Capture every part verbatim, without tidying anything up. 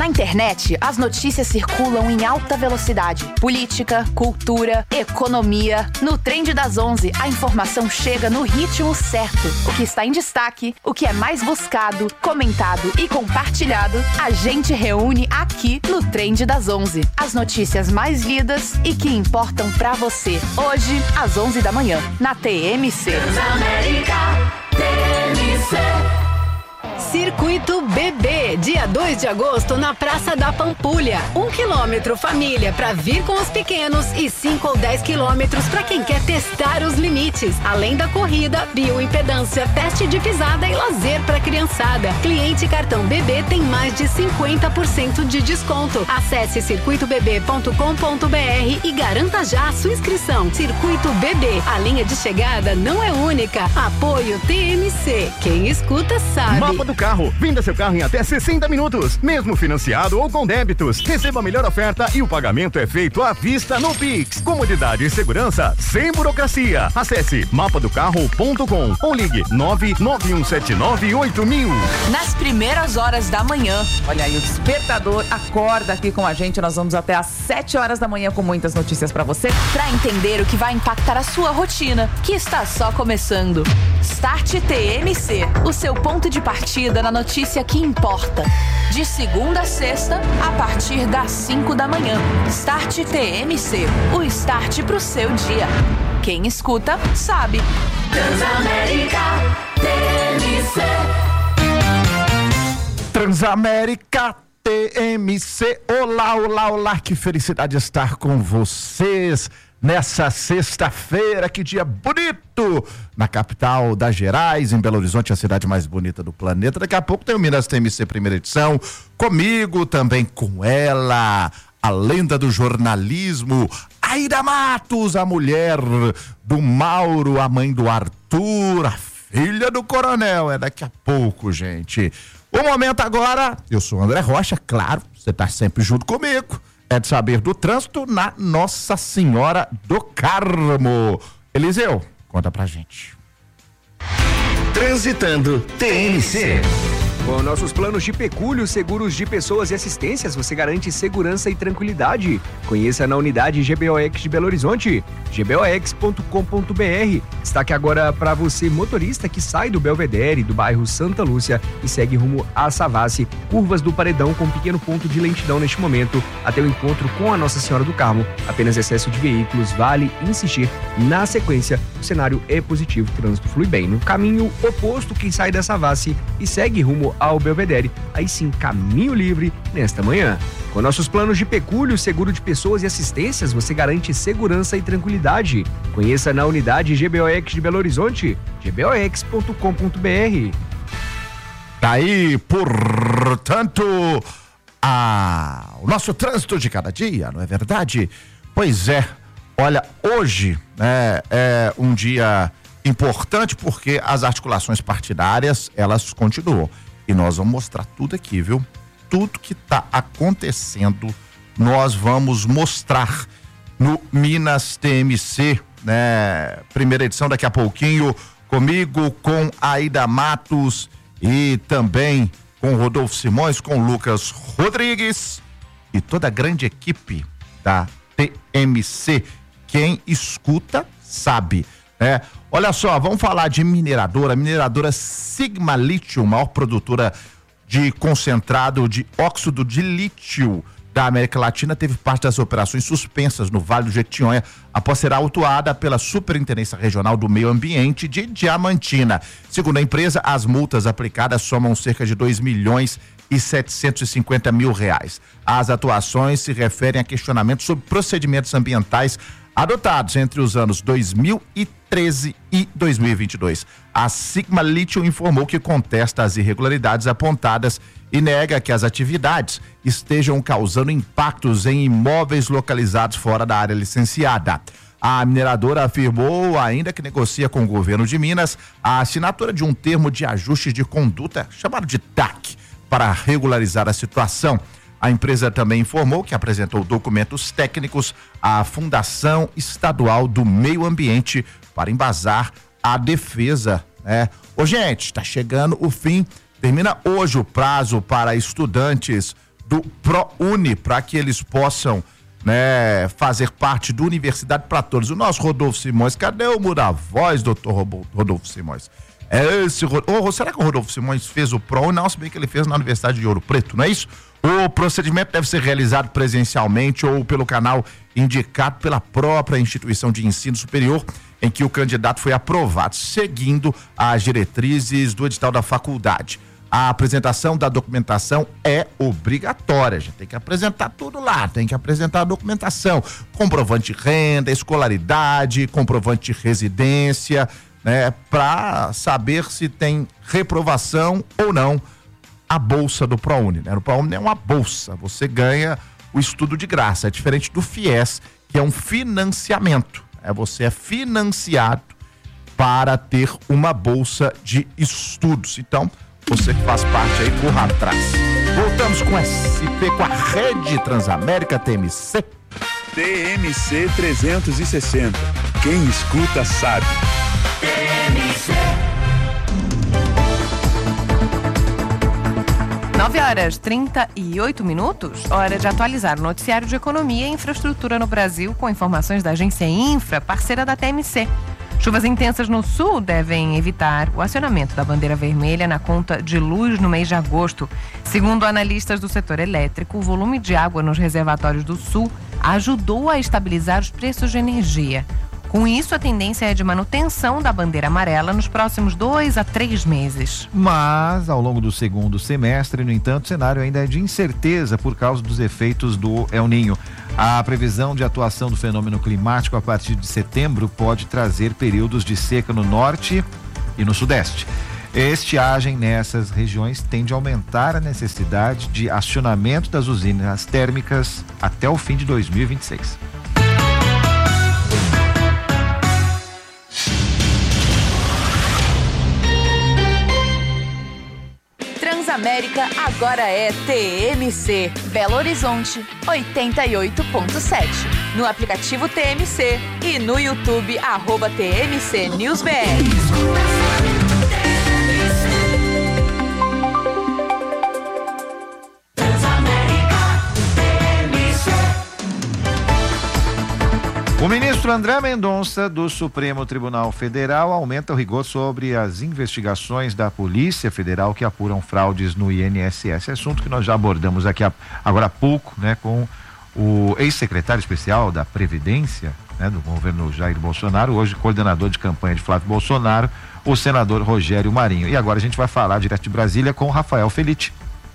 Na internet, as notícias circulam em alta velocidade. Política, cultura, economia. No Trend das onze, a informação chega no ritmo certo. O que está em destaque, o que é mais buscado, comentado e compartilhado, a gente reúne aqui no Trend das onze. As notícias mais lidas e que importam pra você. Hoje, às onze da manhã, na T M C. Transamérica T M C. Circuito Bebê, dia dois de agosto na Praça da Pampulha. Um quilômetro família para vir com os pequenos e cinco ou dez quilômetros para quem quer testar os limites. Além da corrida, bioimpedância, teste de pisada e lazer para criançada. Cliente cartão Bebê tem mais de cinquenta por cento de desconto. Acesse circuito bebê ponto com ponto b r e garanta já a sua inscrição. Circuito Bebê, a linha de chegada não é única. Apoio T M C. Quem escuta sabe. Mapa do carro. Venda seu carro em até sessenta minutos, mesmo financiado ou com débitos. Receba a melhor oferta e o pagamento é feito à vista no Pix. Comodidade e segurança sem burocracia. Acesse mapa do carro ponto com ou ligue nove nove um sete nove oito mil. Nas primeiras horas da manhã, olha aí, o despertador acorda aqui com a gente. Nós vamos até às sete horas da manhã com muitas notícias pra você. Pra entender o que vai impactar a sua rotina, que está só começando. Start T M C, o seu ponto de partida na notícia que importa. De segunda a sexta, a partir das cinco da manhã. Start T M C, o start pro seu dia. Quem escuta, sabe. Transamérica T M C. Transamérica T M C. Olá, olá, olá, que felicidade estar com vocês nessa sexta-feira, que dia bonito, na capital das Gerais, em Belo Horizonte, a cidade mais bonita do planeta. Daqui a pouco tem o Minas T M C primeira edição, comigo, também com ela, a lenda do jornalismo, Aida Matos, a mulher do Mauro, a mãe do Arthur, a filha do coronel. É daqui a pouco, gente. O momento agora, eu sou o André Rocha, claro, você tá sempre junto comigo. É de saber do trânsito na Nossa Senhora do Carmo. Eliseu, conta pra gente. Transitando T M C. Com nossos planos de pecúlio, seguros de pessoas e assistências, você garante segurança e tranquilidade. Conheça na unidade G B O X de Belo Horizonte, g b o x ponto com ponto b r. Destaque agora para você, motorista que sai do Belvedere, do bairro Santa Lúcia e segue rumo a Savassi, curvas do Paredão com pequeno ponto de lentidão neste momento, até o encontro com a Nossa Senhora do Carmo. Apenas excesso de veículos, vale insistir. Na sequência, o cenário é positivo, o trânsito flui bem. No caminho oposto, quem sai da Savassi e segue rumo ao Belvedere, aí sim, caminho livre nesta manhã. Com nossos planos de pecúlio, seguro de pessoas e assistências, você garante segurança e tranquilidade. Conheça na unidade G B O X de Belo Horizonte, g b o x ponto com ponto b r. Daí, portanto, a... o nosso trânsito de cada dia, não é verdade? Pois é, olha, hoje né, é um dia importante porque as articulações partidárias, elas continuam. E nós vamos mostrar tudo aqui, viu? Tudo que está acontecendo, nós vamos mostrar no Minas T M C, né? Primeira edição daqui a pouquinho, comigo, com Aida Matos e também com Rodolfo Simões, com Lucas Rodrigues e toda a grande equipe da T M C. Quem escuta, sabe, né? Olha só, vamos falar de mineradora, mineradora Sigma Lithium, maior produtora de concentrado de óxido de lítio da América Latina, teve parte das operações suspensas no Vale do Jequitinhonha após ser autuada pela Superintendência Regional do Meio Ambiente de Diamantina. Segundo a empresa, as multas aplicadas somam cerca de dois milhões e setecentos e cinquenta mil reais. As atuações se referem a questionamentos sobre procedimentos ambientais adotados entre os anos dois mil e treze e dois mil e vinte e dois. A Sigma Lithium informou que contesta as irregularidades apontadas e nega que as atividades estejam causando impactos em imóveis localizados fora da área licenciada. A mineradora afirmou ainda que negocia com o governo de Minas a assinatura de um termo de ajuste de conduta, chamado de T A C, para regularizar a situação. A empresa também informou que apresentou documentos técnicos à Fundação Estadual do Meio Ambiente para embasar a defesa, né? Ô, gente, está chegando o fim, termina hoje o prazo para estudantes do ProUni, para que eles possam, né, fazer parte do Universidade para Todos. O nosso Rodolfo Simões, cadê o muda voz, doutor Rodolfo Simões? É esse, oh, será que o Rodolfo Simões fez o ProUni? Não, se bem que ele fez na Universidade de Ouro Preto, não é isso? O procedimento deve ser realizado presencialmente ou pelo canal indicado pela própria instituição de ensino superior em que o candidato foi aprovado, seguindo as diretrizes do edital da faculdade. A apresentação da documentação é obrigatória, já tem que apresentar tudo lá, tem que apresentar a documentação, comprovante de renda, escolaridade, comprovante de residência, né, para saber se tem reprovação ou não a bolsa do ProUni, né? O ProUni é uma bolsa, você ganha o estudo de graça, é diferente do FIES, que é um financiamento, é, você é financiado para ter uma bolsa de estudos. Então, você que faz parte aí, corra atrás. Voltamos com S P, com a Rede Transamérica T M C. T M C trezentos e sessenta, quem escuta sabe. T M C. nove horas e trinta e oito minutos, hora de atualizar o noticiário de economia e infraestrutura no Brasil com informações da agência Infra, parceira da T M C. Chuvas intensas no sul devem evitar o acionamento da bandeira vermelha na conta de luz no mês de agosto. Segundo analistas do setor elétrico, o volume de água nos reservatórios do sul ajudou a estabilizar os preços de energia. Com isso, a tendência é de manutenção da bandeira amarela nos próximos dois a três meses. Mas, ao longo do segundo semestre, no entanto, o cenário ainda é de incerteza por causa dos efeitos do El Niño. A previsão de atuação do fenômeno climático a partir de setembro pode trazer períodos de seca no norte e no sudeste. Estiagem nessas regiões tende a aumentar a necessidade de acionamento das usinas térmicas até o fim de dois mil e vinte e seis. Transamérica agora é T M C, Belo Horizonte oitenta e oito ponto sete. No aplicativo T M C e no YouTube, arroba T M C News B R. O ministro André Mendonça, do Supremo Tribunal Federal, aumenta o rigor sobre as investigações da Polícia Federal que apuram fraudes no I N S S. Assunto que nós já abordamos aqui agora há pouco, né, com o ex-secretário especial da Previdência, né, do governo Jair Bolsonaro, hoje coordenador de campanha de Flávio Bolsonaro, o senador Rogério Marinho. E agora a gente vai falar direto de Brasília com o Rafael Felitti.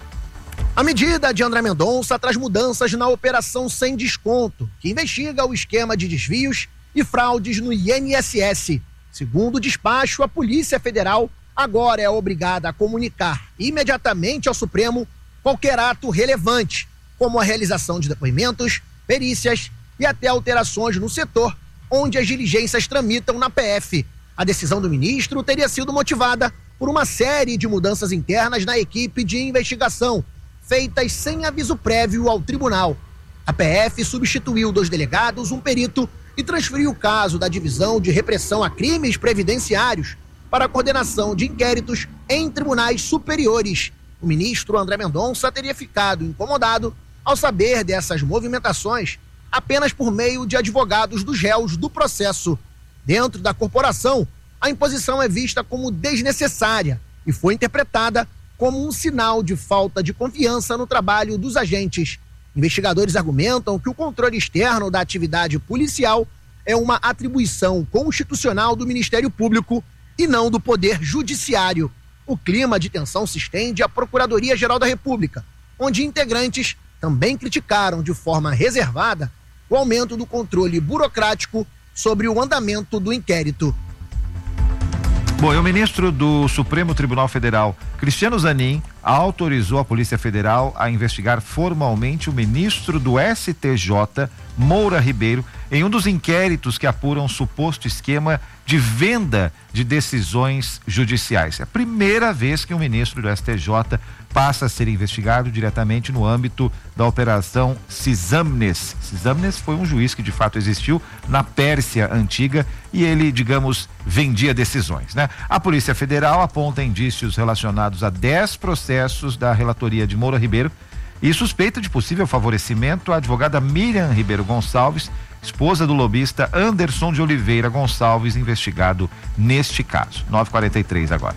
A medida de André Mendonça traz mudanças na Operação Sem Desconto, que investiga o esquema de desvios e fraudes no I N S S. Segundo o despacho, a Polícia Federal agora é obrigada a comunicar imediatamente ao Supremo qualquer ato relevante, como a realização de depoimentos, perícias e até alterações no setor onde as diligências tramitam na P F. A decisão do ministro teria sido motivada por uma série de mudanças internas na equipe de investigação, feitas sem aviso prévio ao tribunal. A P F substituiu dois delegados, um perito e transferiu o caso da Divisão de Repressão a Crimes Previdenciários para a coordenação de inquéritos em tribunais superiores. O ministro André Mendonça teria ficado incomodado ao saber dessas movimentações apenas por meio de advogados dos réus do processo. Dentro da corporação, a imposição é vista como desnecessária e foi interpretada como um sinal de falta de confiança no trabalho dos agentes. Investigadores argumentam que o controle externo da atividade policial é uma atribuição constitucional do Ministério Público e não do Poder Judiciário. O clima de tensão se estende à Procuradoria-Geral da República, onde integrantes também criticaram de forma reservada o aumento do controle burocrático sobre o andamento do inquérito. Bom, e o ministro do Supremo Tribunal Federal, Cristiano Zanin, autorizou a Polícia Federal a investigar formalmente o ministro do S T J, Moura Ribeiro, em um dos inquéritos que apuram um suposto esquema de venda de decisões judiciais. É a primeira vez que um ministro do S T J passa a ser investigado diretamente no âmbito da Operação Cisâmnes. Cisâmnes foi um juiz que de fato existiu na Pérsia antiga e ele, digamos, vendia decisões, né? A Polícia Federal aponta indícios relacionados a dez processos da relatoria de Moura Ribeiro E suspeita de possível favorecimento, a advogada Miriam Ribeiro Gonçalves, esposa do lobista Anderson de Oliveira Gonçalves, investigado neste caso. nove e quarenta e três agora.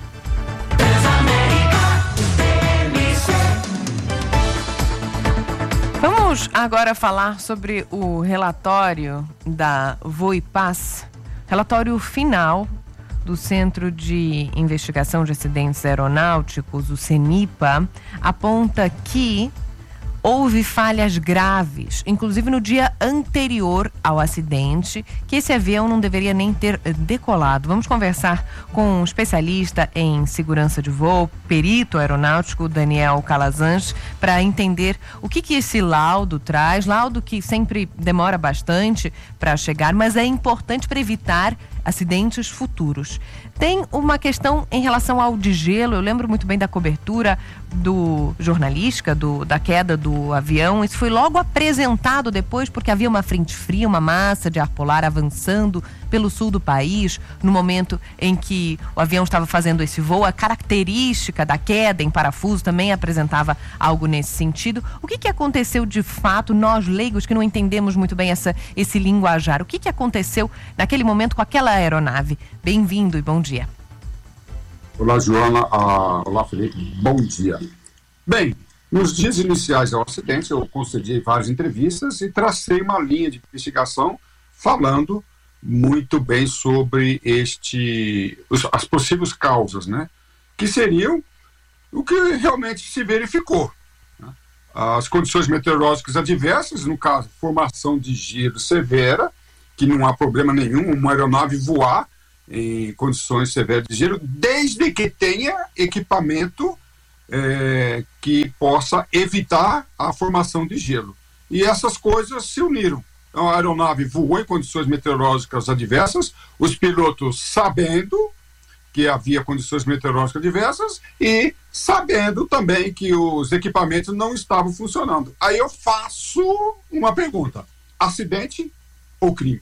Vamos agora falar sobre o relatório da Voipaz, relatório final do Centro de Investigação de Acidentes Aeronáuticos, o CENIPA, aponta que houve falhas graves, inclusive no dia anterior ao acidente, que esse avião não deveria nem ter decolado. Vamos conversar com um especialista em segurança de voo, perito aeronáutico, Daniel Calazans, para entender o que, que esse laudo traz, laudo que sempre demora bastante para chegar, mas é importante para evitar acidentes futuros. Tem uma questão em relação ao degelo. Eu lembro muito bem da cobertura do jornalística, do, da queda do avião. Isso foi logo apresentado depois, porque havia uma frente fria, uma massa de ar polar avançando pelo sul do país, no momento em que o avião estava fazendo esse voo. A característica da queda em parafuso também apresentava algo nesse sentido. O que, que aconteceu de fato, nós leigos que não entendemos muito bem essa, esse linguajar? O que, que aconteceu naquele momento com aquela aeronave? Bem-vindo e bom dia. Olá, Joana. Ah, olá, Felipe. Bom dia. Bem, nos dias iniciais ao acidente, eu concedi várias entrevistas e tracei uma linha de investigação falando muito bem sobre este, os, as possíveis causas, né? Que seriam o que realmente se verificou. Né? As condições meteorológicas adversas, no caso, formação de gelo severa, que não há problema nenhum uma aeronave voar em condições severas de gelo, desde que tenha equipamento é, que possa evitar a formação de gelo. E essas coisas se uniram. Então, a aeronave voou em condições meteorológicas adversas, os pilotos sabendo que havia condições meteorológicas adversas e sabendo também que os equipamentos não estavam funcionando. Aí eu faço uma pergunta: acidente ou crime?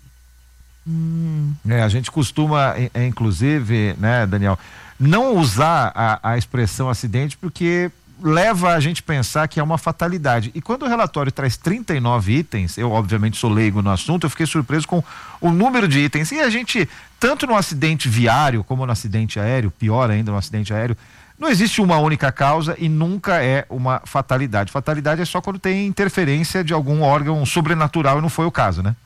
Hum. É, a gente costuma, é, inclusive, né, Daniel, não usar a, a expressão acidente porque leva a gente a pensar que é uma fatalidade. E quando o relatório traz trinta e nove itens, eu obviamente sou leigo no assunto, eu fiquei surpreso com o número de itens. E a gente, tanto no acidente viário como no acidente aéreo, pior ainda no acidente aéreo, não existe uma única causa e nunca é uma fatalidade. Fatalidade é só quando tem interferência de algum órgão sobrenatural, e não foi o caso, né?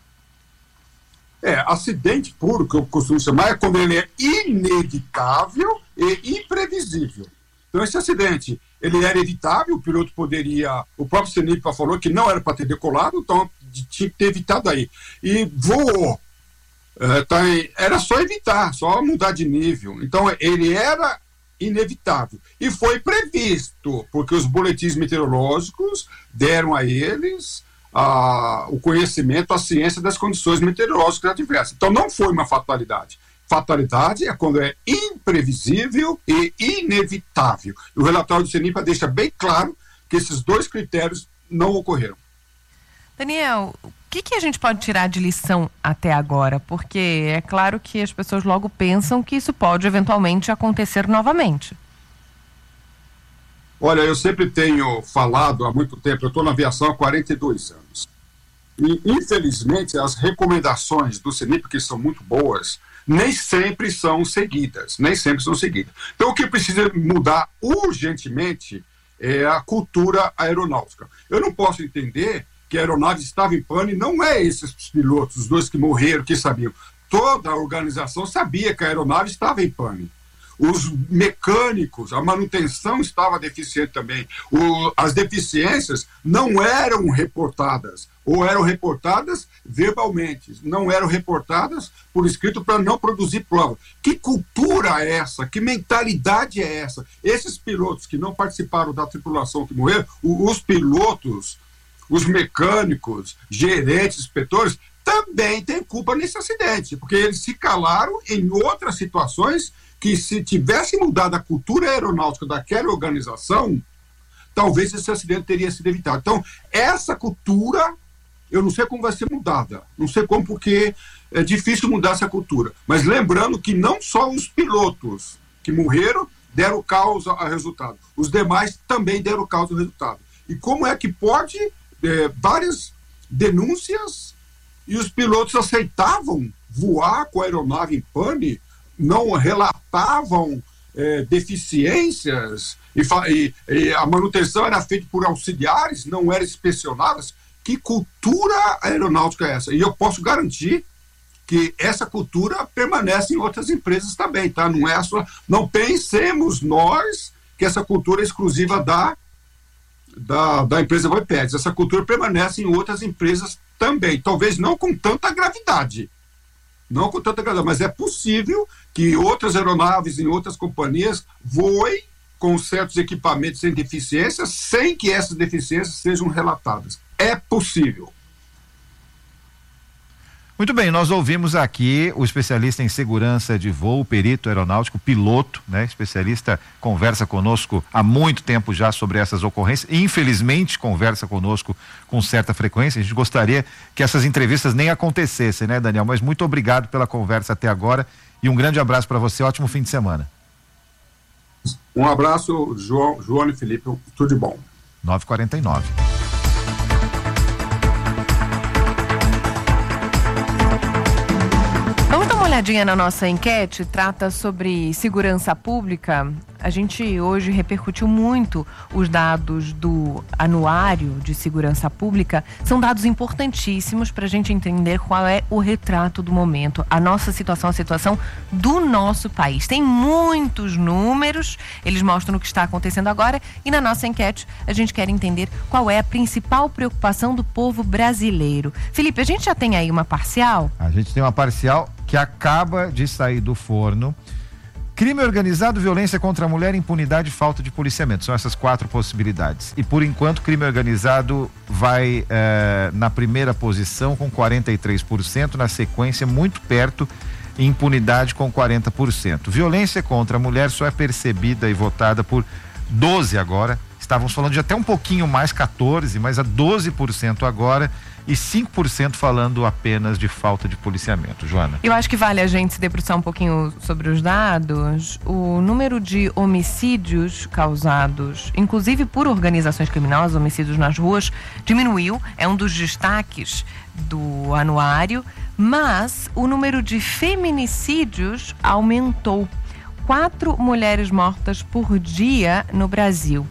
É, acidente puro, que eu costumo chamar, é quando ele é inevitável e imprevisível. Então, esse acidente, ele era evitável, o piloto poderia, o próprio CENIPA falou que não era para ter decolado, então tinha que ter evitado aí. E voou, é, tá em, era só evitar, só mudar de nível. Então, ele era inevitável. E foi previsto, porque os boletins meteorológicos deram a eles a, o conhecimento, a ciência das condições meteorológicas adversas. Então, não foi uma fatalidade. Fatalidade é quando é imprevisível e inevitável. O relatório do CENIPA deixa bem claro que esses dois critérios não ocorreram. Daniel, o que, que a gente pode tirar de lição até agora? Porque é claro que as pessoas logo pensam que isso pode eventualmente acontecer novamente. Olha, eu sempre tenho falado há muito tempo, eu estou na aviação há quarenta e dois anos. E, infelizmente, as recomendações do CENIPA, que são muito boas, nem sempre são seguidas, nem sempre são seguidas. Então, o que precisa mudar urgentemente é a cultura aeronáutica. Eu não posso entender que a aeronave estava em pane, não é esses pilotos, os dois que morreram, que sabiam. Toda a organização sabia que a aeronave estava em pane. Os mecânicos, a manutenção estava deficiente também. O, as deficiências não eram reportadas, ou eram reportadas verbalmente, não eram reportadas por escrito para não produzir prova. Que cultura é essa? Que mentalidade é essa? Esses pilotos que não participaram da tripulação que morreram, os pilotos, os mecânicos, gerentes, inspetores, também têm culpa nesse acidente, porque eles se calaram em outras situações que, se tivesse mudado a cultura aeronáutica daquela organização, talvez esse acidente teria sido evitado. Então, essa cultura, eu não sei como vai ser mudada, não sei como, porque é difícil mudar essa cultura. Mas lembrando que não só os pilotos que morreram deram causa ao resultado, os demais também deram causa ao resultado. E como é que pode é, várias denúncias e os pilotos aceitavam voar com a aeronave em pane, não relatavam é, deficiências e, e, e a manutenção era feita por auxiliares, não era inspecionada. Que cultura aeronáutica é essa? E eu posso garantir que essa cultura permanece em outras empresas também, tá? Não é só, não pensemos nós que essa cultura é exclusiva da Da, da empresa Voipeds. Essa cultura permanece em outras empresas também, talvez não com tanta gravidade, não com tanta gravidade, mas é possível que outras aeronaves em outras companhias voem com certos equipamentos sem deficiências, sem que essas deficiências sejam relatadas. É possível. Muito bem, nós ouvimos aqui o especialista em segurança de voo, perito aeronáutico, piloto, né? Especialista, conversa conosco há muito tempo já sobre essas ocorrências. Infelizmente, conversa conosco com certa frequência. A gente gostaria que essas entrevistas nem acontecessem, né, Daniel? Mas muito obrigado pela conversa até agora e um grande abraço para você. Ótimo fim de semana. Um abraço, João, João e Felipe. Tudo de bom. nove e quarenta e nove. Uma olhadinha na nossa enquete, trata sobre segurança pública. A gente hoje repercutiu muito os dados do Anuário de Segurança Pública. São dados importantíssimos para a gente entender qual é o retrato do momento, a nossa situação, a situação do nosso país. Tem muitos números, eles mostram o que está acontecendo agora e na nossa enquete a gente quer entender qual é a principal preocupação do povo brasileiro. Felipe, a gente já tem aí uma parcial? A gente tem uma parcial que acaba de sair do forno. Crime organizado, violência contra a mulher, impunidade e falta de policiamento. São essas quatro possibilidades. E por enquanto, crime organizado vai eh, na primeira posição com quarenta e três por cento, na sequência muito perto, impunidade com quarenta por cento. Violência contra a mulher só é percebida e votada por doze agora. Estávamos falando de até um pouquinho mais, quatorze, mas a doze por cento agora. E cinco por cento falando apenas de falta de policiamento. Joana? Eu acho que vale a gente se debruçar um pouquinho sobre os dados. O número de homicídios causados, inclusive por organizações criminosas, homicídios nas ruas, diminuiu. É um dos destaques do anuário. Mas o número de feminicídios aumentou. Quatro mulheres mortas por dia no Brasil.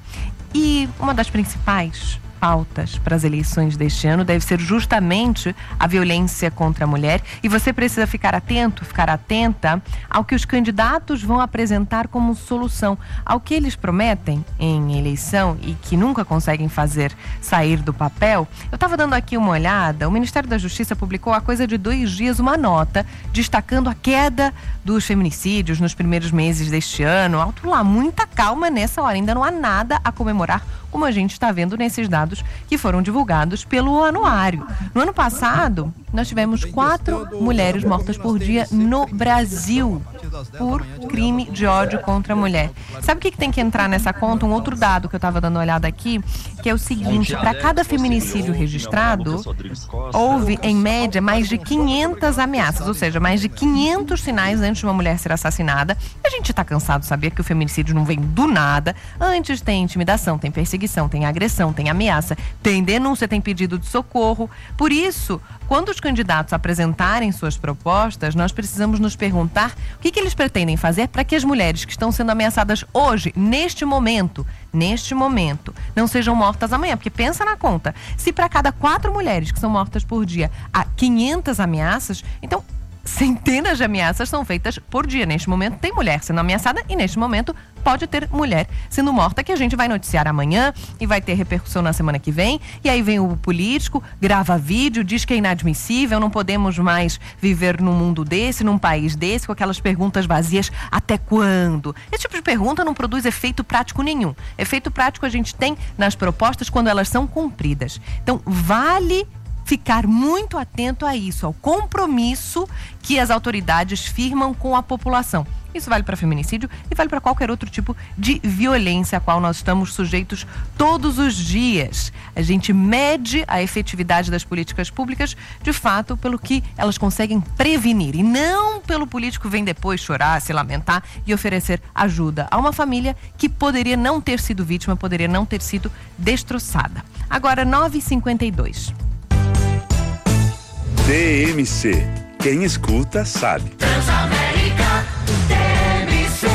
E uma das principais pautas para as eleições deste ano deve ser justamente a violência contra a mulher, e você precisa ficar atento, ficar atenta ao que os candidatos vão apresentar como solução, ao que eles prometem em eleição e que nunca conseguem fazer sair do papel. Eu estava dando aqui uma olhada, o Ministério da Justiça publicou há coisa de dois dias uma nota destacando a queda dos feminicídios nos primeiros meses deste ano. Alto lá, muita calma nessa hora, ainda não há nada a comemorar, como a gente está vendo nesses dados que foram divulgados pelo anuário. No ano passado, nós tivemos quatro mulheres mortas por dia no Brasil por crime de ódio contra a mulher. Sabe o que, que tem que entrar nessa conta? Um outro dado que eu estava dando uma olhada aqui, que é o seguinte: para cada feminicídio registrado, houve, em média, mais de quinhentas ameaças, ou seja, mais de quinhentos sinais antes de uma mulher ser assassinada. A gente está cansado de saber que o feminicídio não vem do nada. Antes tem intimidação, tem perseguição, tem agressão, tem ameaça, tem denúncia, tem pedido de socorro. Por isso, quando os candidatos apresentarem suas propostas, nós precisamos nos perguntar o que, que eles pretendem fazer para que as mulheres que estão sendo ameaçadas hoje, neste momento, neste momento, não sejam mortas amanhã. Porque pensa na conta, se para cada quatro mulheres que são mortas por dia há quinhentas ameaças, então centenas de ameaças são feitas por dia. Neste momento tem mulher sendo ameaçada e neste momento pode ter mulher sendo morta, que a gente vai noticiar amanhã e vai ter repercussão na semana que vem. E aí vem o político, grava vídeo, diz que é inadmissível, não podemos mais viver num mundo desse, num país desse, com aquelas perguntas vazias, até quando? Esse tipo de pergunta não produz efeito prático nenhum. Efeito prático a gente tem nas propostas quando elas são cumpridas. Então vale ficar muito atento a isso, ao compromisso que as autoridades firmam com a população. Isso vale para feminicídio e vale para qualquer outro tipo de violência a qual nós estamos sujeitos todos os dias. A gente mede a efetividade das políticas públicas, de fato, pelo que elas conseguem prevenir e não pelo político vem depois chorar, se lamentar e oferecer ajuda a uma família que poderia não ter sido vítima, poderia não ter sido destroçada. Agora, nove e cinquenta e dois. T M C. Quem escuta sabe. Transamérica, T M C.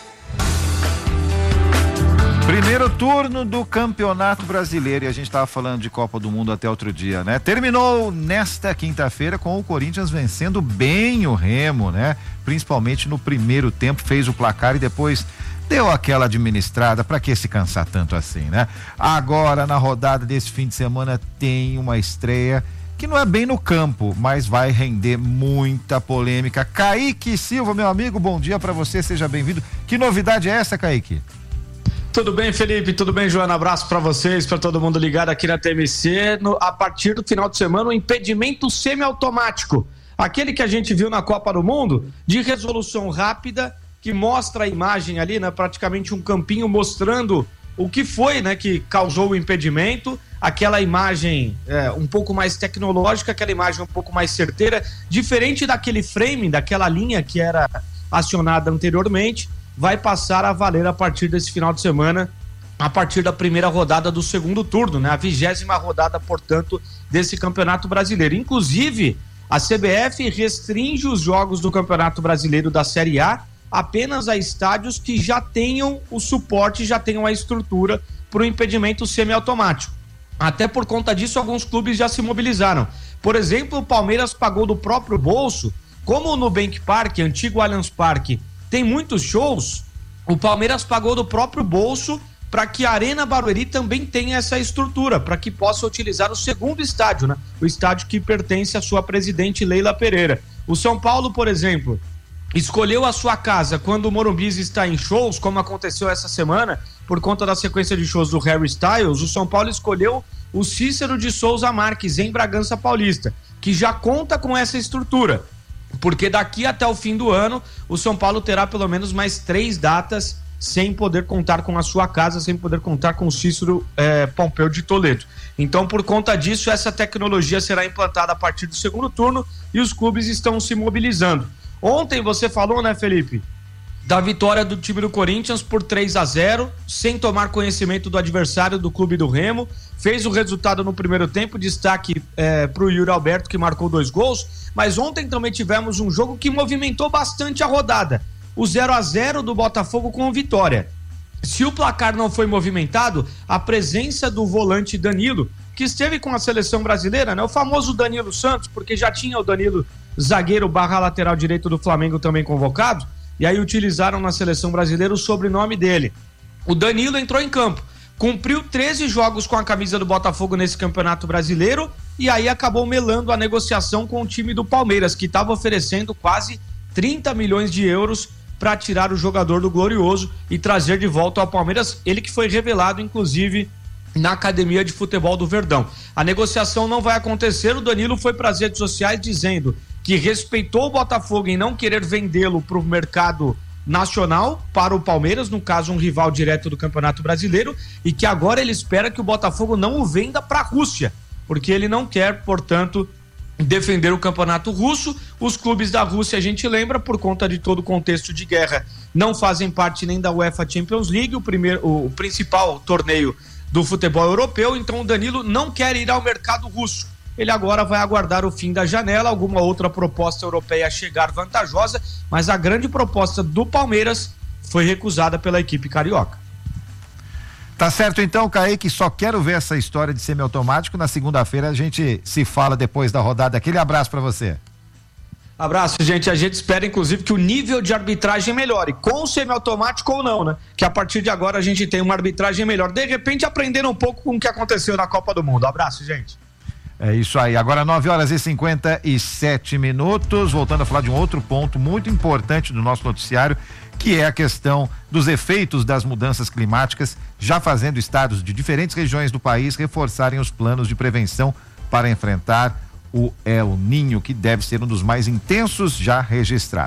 Primeiro turno do Campeonato Brasileiro, e a gente estava falando de Copa do Mundo até outro dia, né? Terminou nesta quinta-feira com o Corinthians vencendo bem o Remo, né? Principalmente no primeiro tempo, fez o placar e depois deu aquela administrada. Pra que se cansar tanto assim, né? Agora, na rodada desse fim de semana, tem uma estreia que não é bem no campo, mas vai render muita polêmica. Kaique Silva, meu amigo, bom dia pra você, seja bem-vindo. Que novidade é essa, Kaique? Tudo bem, Felipe? Tudo bem, Joana? Abraço para vocês, para todo mundo ligado aqui na T M C. No, a partir do final de semana, o impedimento semiautomático, aquele que a gente viu na Copa do Mundo, de resolução rápida, que mostra a imagem ali, né? Praticamente um campinho mostrando o que foi, né? Que causou o impedimento. Aquela imagem é, um pouco mais tecnológica, aquela imagem um pouco mais certeira, diferente daquele frame, daquela linha que era acionada anteriormente. Vai passar a valer a partir desse final de semana, a partir da primeira rodada do segundo turno, né? A vigésima rodada, portanto, desse Campeonato Brasileiro. Inclusive, a C B F restringe os jogos do Campeonato Brasileiro da Série A apenas a estádios que já tenham o suporte, já tenham a estrutura para o impedimento semiautomático. Até por conta disso, alguns clubes já se mobilizaram. Por exemplo, o Palmeiras pagou do próprio bolso, como o Nubank Park, antigo Allianz Parque, tem muitos shows, o Palmeiras pagou do próprio bolso para que a Arena Barueri também tenha essa estrutura, para que possa utilizar o segundo estádio, né? O estádio que pertence à sua presidente Leila Pereira. O São Paulo, por exemplo, escolheu a sua casa quando o Morumbi está em shows, como aconteceu essa semana, por conta da sequência de shows do Harry Styles. O São Paulo escolheu o Cícero de Souza Marques, em Bragança Paulista, que já conta com essa estrutura. Porque daqui até o fim do ano, o São Paulo terá pelo menos mais três datas sem poder contar com a sua casa, sem poder contar com o Cícero é, Pompeu de Toledo. Então, por conta disso, essa tecnologia será implantada a partir do segundo turno e os clubes estão se mobilizando. Ontem você falou, né, Felipe, da vitória do time do Corinthians por três a zero, sem tomar conhecimento do adversário do clube do Remo. Fez o resultado no primeiro tempo, destaque é, para o Yuri Alberto, que marcou dois gols. Mas ontem também tivemos um jogo que movimentou bastante a rodada. O zero a zero do Botafogo com o Vitória. Se o placar não foi movimentado, a presença do volante Danilo, que esteve com a seleção brasileira, né? O famoso Danilo Santos, porque já tinha o Danilo zagueiro barra lateral direito do Flamengo também convocado, e aí utilizaram na seleção brasileira o sobrenome dele. O Danilo entrou em campo, cumpriu treze jogos com a camisa do Botafogo nesse Campeonato Brasileiro e aí acabou melando a negociação com o time do Palmeiras, que estava oferecendo quase trinta milhões de euros para tirar o jogador do Glorioso e trazer de volta ao Palmeiras, ele que foi revelado, inclusive, na Academia de Futebol do Verdão. A negociação não vai acontecer, o Danilo foi para as redes sociais dizendo que respeitou o Botafogo em não querer vendê-lo para o mercado nacional, para o Palmeiras, no caso um rival direto do Campeonato Brasileiro, e que agora ele espera que o Botafogo não o venda para a Rússia, porque ele não quer, portanto, defender o campeonato russo. Os clubes da Rússia, a gente lembra, por conta de todo o contexto de guerra, não fazem parte nem da UEFA Champions League, o, primeiro, o principal torneio do futebol europeu, então o Danilo não quer ir ao mercado russo. Ele agora vai aguardar o fim da janela, alguma outra proposta europeia chegar vantajosa, mas a grande proposta do Palmeiras foi recusada pela equipe carioca. Tá certo então, Kaique, só quero ver essa história de semiautomático. Na segunda-feira a gente se fala depois da rodada. Aquele abraço para você. Abraço, gente. A gente espera, inclusive, que o nível de arbitragem melhore, com o semiautomático ou não, né? Que a partir de agora a gente tem uma arbitragem melhor. De repente, aprendendo um pouco com o que aconteceu na Copa do Mundo. Abraço, gente. É isso aí. Agora nove horas e cinquenta e sete minutos. Voltando a falar de um outro ponto muito importante do nosso noticiário, que é a questão dos efeitos das mudanças climáticas, já fazendo estados de diferentes regiões do país reforçarem os planos de prevenção para enfrentar o El Niño, que deve ser um dos mais intensos já registrados.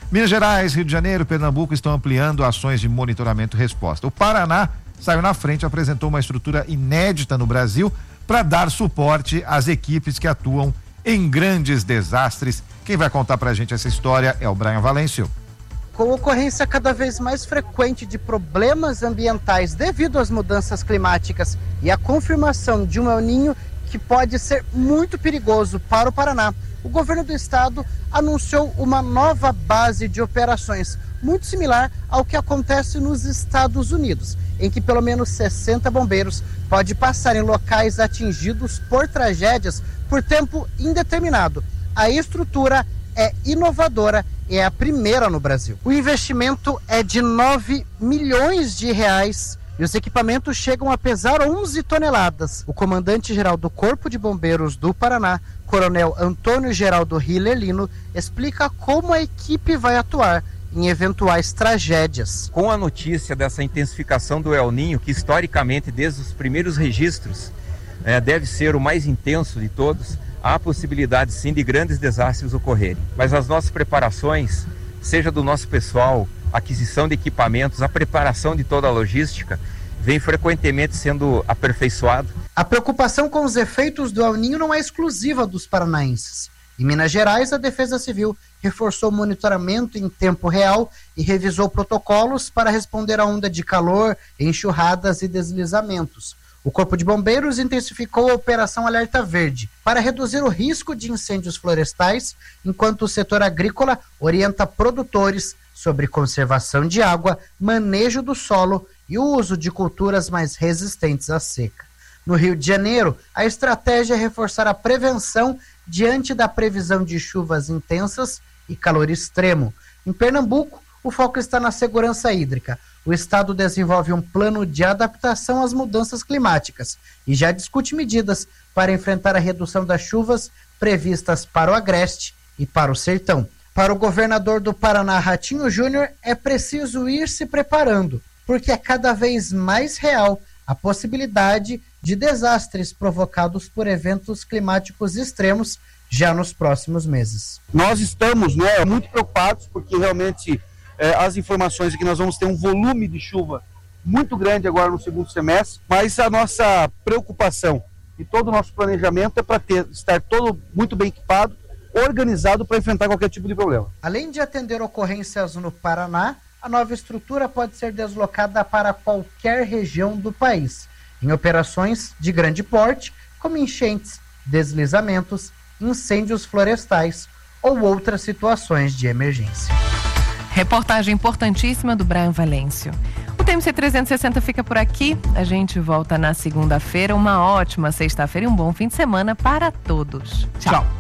Minas Gerais, Rio de Janeiro, Pernambuco estão ampliando ações de monitoramento e resposta. O Paraná saiu na frente e apresentou uma estrutura inédita no Brasil para dar suporte às equipes que atuam em grandes desastres. Quem vai contar pra gente essa história é o Brian Valêncio. Com ocorrência cada vez mais frequente de problemas ambientais devido às mudanças climáticas e a confirmação de um El Niño que pode ser muito perigoso para o Paraná, o governo do estado anunciou uma nova base de operações, muito similar ao que acontece nos Estados Unidos, em que pelo menos sessenta bombeiros podem passar em locais atingidos por tragédias por tempo indeterminado. A estrutura é inovadora e é a primeira no Brasil. O investimento é de nove milhões de reais e os equipamentos chegam a pesar onze toneladas. O comandante-geral do Corpo de Bombeiros do Paraná, Coronel Antônio Geraldo Hillerlino, explica como a equipe vai atuar em eventuais tragédias. Com a notícia dessa intensificação do El Niño, que historicamente, desde os primeiros registros, é, deve ser o mais intenso de todos, há possibilidade sim de grandes desastres ocorrerem. Mas as nossas preparações, seja do nosso pessoal, aquisição de equipamentos, a preparação de toda a logística, vem frequentemente sendo aperfeiçoado. A preocupação com os efeitos do El Niño não é exclusiva dos paranaenses. Em Minas Gerais, a Defesa Civil reforçou o monitoramento em tempo real e revisou protocolos para responder à onda de calor, enxurradas e deslizamentos. O Corpo de Bombeiros intensificou a Operação Alerta Verde para reduzir o risco de incêndios florestais, enquanto o setor agrícola orienta produtores sobre conservação de água, manejo do solo e o uso de culturas mais resistentes à seca. No Rio de Janeiro, a estratégia é reforçar a prevenção diante da previsão de chuvas intensas e calor extremo. Em Pernambuco, o foco está na segurança hídrica. O estado desenvolve um plano de adaptação às mudanças climáticas e já discute medidas para enfrentar a redução das chuvas previstas para o Agreste e para o Sertão. Para o governador do Paraná, Ratinho Júnior, é preciso ir se preparando, porque é cada vez mais real a possibilidade de desastres provocados por eventos climáticos extremos já nos próximos meses. Nós estamos, né, muito preocupados, porque realmente é, as informações é que nós vamos ter um volume de chuva muito grande agora no segundo semestre, mas a nossa preocupação e todo o nosso planejamento é para ter estar todo muito bem equipado, organizado para enfrentar qualquer tipo de problema. Além de atender ocorrências no Paraná, a nova estrutura pode ser deslocada para qualquer região do país, em operações de grande porte, como enchentes, deslizamentos, incêndios florestais ou outras situações de emergência. Reportagem importantíssima do Brian Valêncio. O T M C trezentos e sessenta fica por aqui. A gente volta na segunda-feira. Uma ótima sexta-feira e um bom fim de semana para todos. Tchau. Tchau.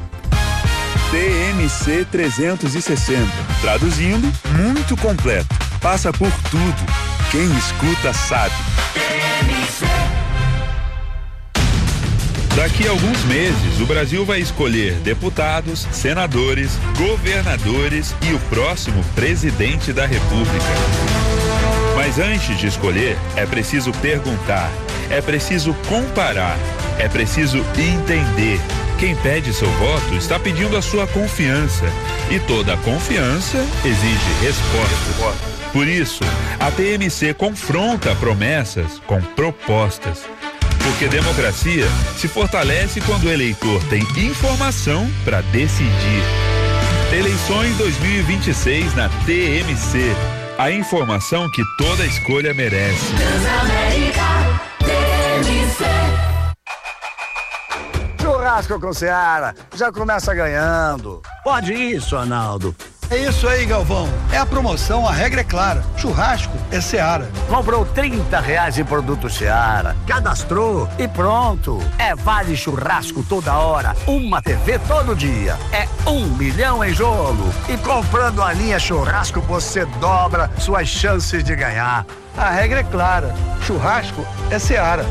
T M C trezentos e sessenta. Traduzindo, muito completo. Passa por tudo. Quem escuta sabe. T M C. Daqui a alguns meses, o Brasil vai escolher deputados, senadores, governadores e o próximo presidente da República. Mas antes de escolher, é preciso perguntar, é preciso comparar, é preciso entender. Quem pede seu voto está pedindo a sua confiança. E toda confiança exige resposta. Por isso, a T M C confronta promessas com propostas. Porque democracia se fortalece quando o eleitor tem informação para decidir. Eleições dois mil e vinte e seis na T M C. A informação que toda escolha merece. Transamérica, T M C. Churrasco com Seara, já começa ganhando. Pode isso, Arnaldo. É isso aí, Galvão. É a promoção, a regra é clara. Churrasco é Seara. Comprou trinta reais em produto Seara, cadastrou e pronto. É vale churrasco toda hora, uma T V todo dia. É um milhão em jogo. E comprando a linha churrasco, você dobra suas chances de ganhar. A regra é clara. Churrasco é Seara.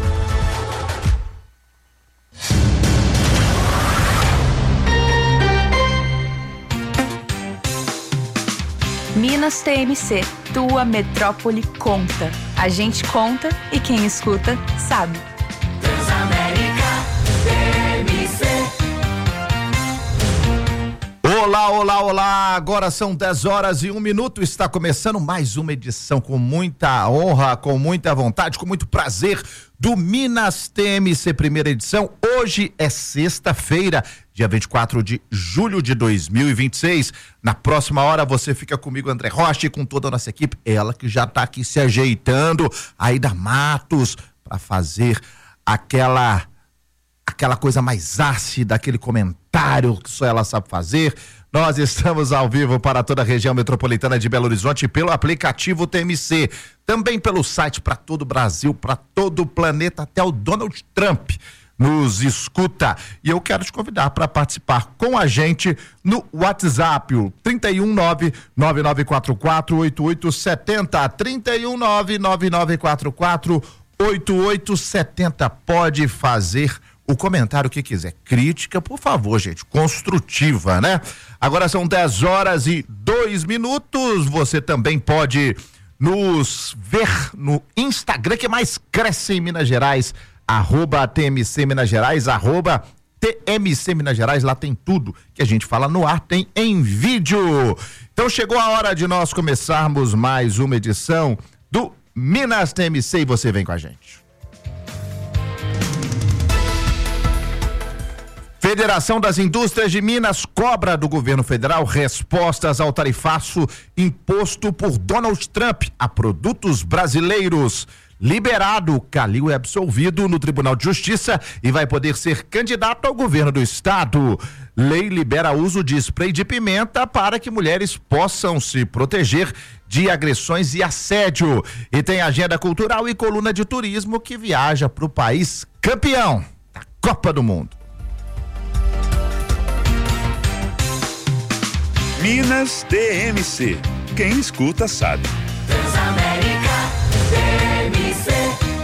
Minas T M C, tua metrópole conta. A gente conta e quem escuta sabe. Transamérica, T M C. Olá, olá, olá, agora são dez horas e um minuto, está começando mais uma edição com muita honra, com muita vontade, com muito prazer do Minas T M C, primeira edição. Hoje é sexta-feira, dia vinte e quatro de julho de dois mil e vinte e seis. Na próxima hora você fica comigo, André Rocha, e com toda a nossa equipe, ela que já está aqui se ajeitando, Aida Matos, para fazer aquela aquela coisa mais ácida, aquele comentário que só ela sabe fazer. Nós estamos ao vivo para toda a região metropolitana de Belo Horizonte pelo aplicativo T M C, também pelo site para todo o Brasil, para todo o planeta, até o Donald Trump nos escuta. E eu quero te convidar para participar com a gente no WhatsApp, o trinta e um nove nove nove quatro quatro oito oito sete zero, trinta e um nove nove nove quatro quatro oito oito sete zero. Pode fazer o comentário que quiser, crítica, por favor, gente, construtiva, né? Agora são dez horas e dois minutos, você também pode nos ver no Instagram, que mais cresce em Minas Gerais, arroba T M C Minas Gerais, arroba T M C Minas Gerais, lá tem tudo que a gente fala no ar, tem em vídeo. Então chegou a hora de nós começarmos mais uma edição do Minas T M C e você vem com a gente. Federação das Indústrias de Minas cobra do governo federal respostas ao tarifaço imposto por Donald Trump a produtos brasileiros. Liberado, Calil é absolvido no Tribunal de Justiça e vai poder ser candidato ao governo do estado. Lei libera uso de spray de pimenta para que mulheres possam se proteger de agressões e assédio. E tem agenda cultural e coluna de turismo que viaja para o país campeão da Copa do Mundo. Minas T M C. Quem escuta sabe. Transamérica T M C.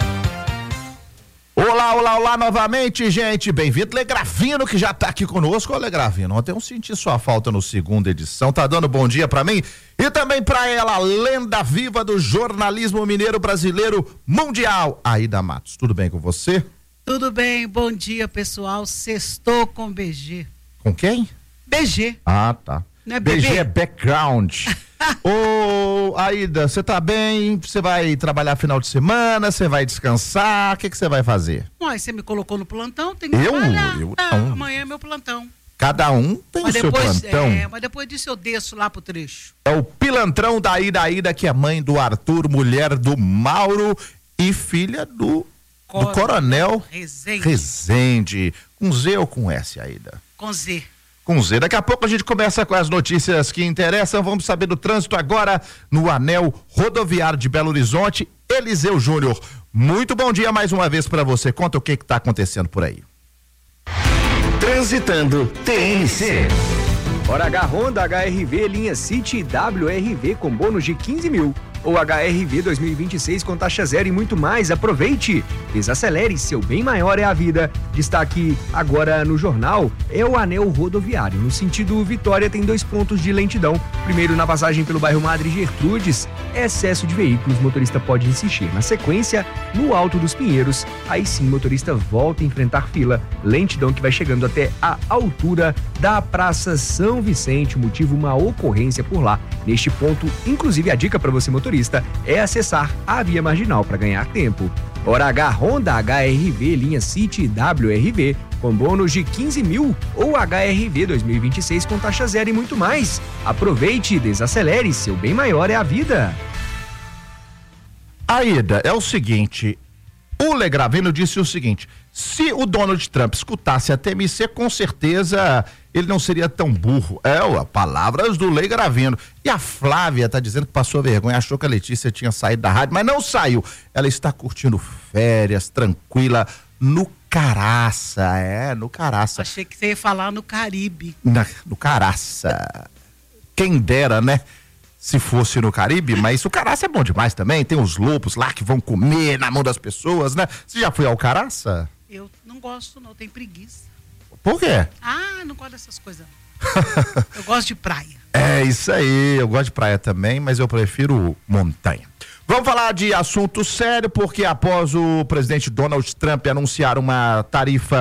Olá, olá, olá novamente, gente. Bem-vindo, Legravino, que já tá aqui conosco. Ô, Legravino, ontem eu senti sua falta no segunda edição. Tá dando bom dia pra mim e também pra ela, lenda viva do jornalismo mineiro brasileiro mundial, Aida Matos. Tudo bem com você? Tudo bem, bom dia, pessoal. Sextou com B G. Com quem? B G. Ah, tá. Não é B G é background. Ô, Aida, você tá bem? Você vai trabalhar final de semana? Você vai descansar? O que que você vai fazer? Ué, você me colocou no plantão, tem que Eu? trabalhar. Eu Ah, não. amanhã é meu plantão. Cada um tem Mas o seu depois, plantão. é, mas depois disso eu desço lá pro trecho. É o pilantrão da Aida, Aida, que é mãe do Arthur, mulher do Mauro e filha do, do Coronel Rezende. Rezende. Com Z ou com S, Aida? Com Z. Com Z. Daqui a pouco a gente começa com as notícias que interessam. Vamos saber do trânsito agora no Anel Rodoviário de Belo Horizonte. Eliseu Júnior, muito bom dia mais uma vez para você. Conta o que que tá acontecendo por aí. Transitando T M C. Hora H Honda H R V linha City e W R V com bônus de quinze mil. Ou H R V dois mil e vinte e seis com taxa zero e muito mais. Aproveite! Desacelere, seu bem maior é a vida. Destaque agora no jornal é o Anel Rodoviário. No sentido Vitória tem dois pontos de lentidão. Primeiro na passagem pelo bairro Madre Gertrudes, excesso de veículos, motorista pode insistir. Na sequência, no Alto dos Pinheiros, aí sim motorista volta a enfrentar fila. Lentidão que vai chegando até a altura da Praça São Vicente, motivo uma ocorrência por lá. Neste ponto, inclusive a dica para você motorista é acessar a via marginal para ganhar tempo. Hora H Honda H R V linha City e W R V com bônus de quinze mil ou H R V dois mil e vinte e seis com taxa zero e muito mais. Aproveite e desacelere, seu bem maior é a vida. Aida, é o seguinte, o Legravino disse o seguinte: se o Donald Trump escutasse a T M C, com certeza ele não seria tão burro. É, ó, palavras do Legravino. E a Flávia tá dizendo que passou vergonha, achou que a Letícia tinha saído da rádio, mas não saiu. Ela está curtindo férias, tranquila, no Caraça, é, no Caraça. Achei que você ia falar no Caribe. Na, no Caraça. Quem dera, né? Se fosse no Caribe, mas o Caraça é bom demais também, tem os lobos lá que vão comer na mão das pessoas, né? Você já foi ao Caraça? Eu não gosto não, tenho preguiça. Por quê? Ah, não gosto dessas coisas. Eu gosto de praia. É isso aí, eu gosto de praia também, mas eu prefiro montanha. Vamos falar de assunto sério, porque após o presidente Donald Trump anunciar uma tarifa de